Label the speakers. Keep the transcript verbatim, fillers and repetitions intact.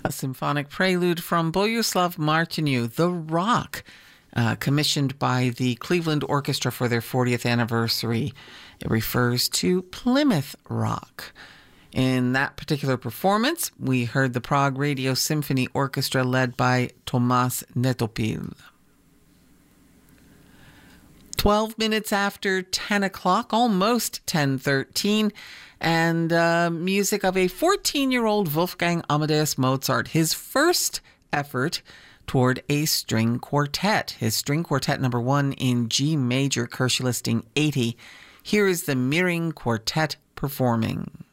Speaker 1: A symphonic prelude from Bohuslav Martinu, The Rock, uh, commissioned by the Cleveland Orchestra for their fortieth anniversary. It refers to Plymouth Rock. In that particular performance, we heard the Prague Radio Symphony Orchestra led by Tomas Netopil. twelve minutes after ten o'clock, almost ten thirteen, and uh, music of a fourteen-year-old Wolfgang Amadeus Mozart, his first effort toward a string quartet. His string quartet number one in G major, Kirche Listing eighty. Here is the Miring Quartet performing.